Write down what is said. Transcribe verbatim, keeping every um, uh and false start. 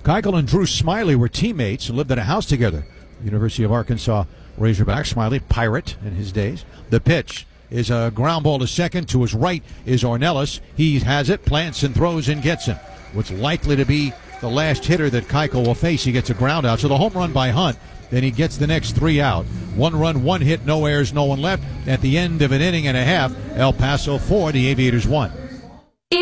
Keuchel and Drew Smiley were teammates and lived in a house together. University of Arkansas Razorback. Smiley, Pirate in his days. The pitch is a ground ball to second. To his right is Ornelas. He has it, plants and throws and gets him. What's likely to be the last hitter that Keuchel will face. He gets a ground out. So the home run by Hunt. Then he gets the next three out. One run, one hit, no errors, no one left. At the end of an inning and a half, El Paso four, the Aviators one.